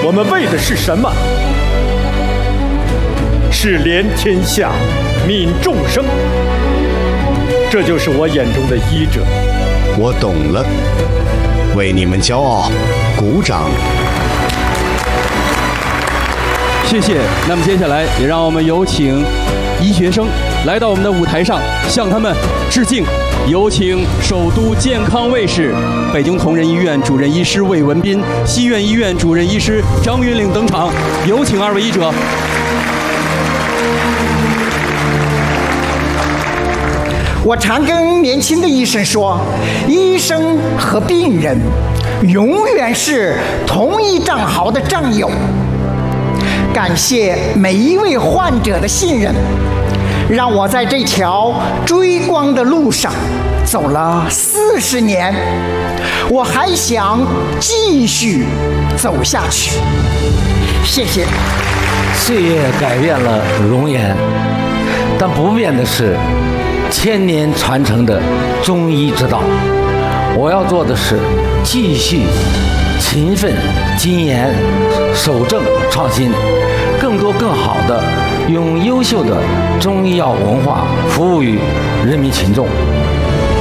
我们为的是什么？是连天下，悯众生。这就是我眼中的医者。 我懂了，为你们骄傲，鼓掌。 谢谢。那么接下来也让我们有请医学生来到我们的舞台上，向他们致敬。有请首都健康卫士、北京同仁医院主任医师魏文斌、西苑医院主任医师张云岭登场。有请二位医者。 我常跟年轻的医生说，医生和病人永远是同一战壕的战友。感谢每一位患者的信任，让我在这条追光的路上走了40年，我还想继续走下去。谢谢。 岁月改变了容颜，但不变的是千年传承的中医之道。我要做的是继续勤奋精研，守正创新，更多更好的用优秀的中医药文化服务于人民群众。